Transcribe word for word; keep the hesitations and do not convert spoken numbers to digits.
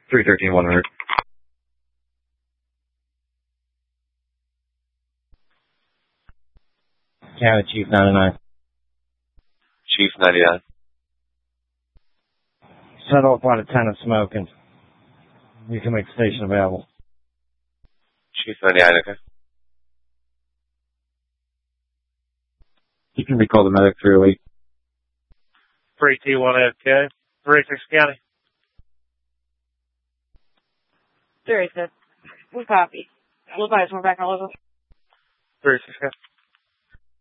three thirteen one hundred. County Chief ninety-nine. Chief ninety-nine. Settle up on a ton of smoke and you can make the station available. Chief ninety-nine, okay. You can recall the medic three oh eight. three T one F K. three six County. three six. We copy. We'll buy we're back all over. three six County.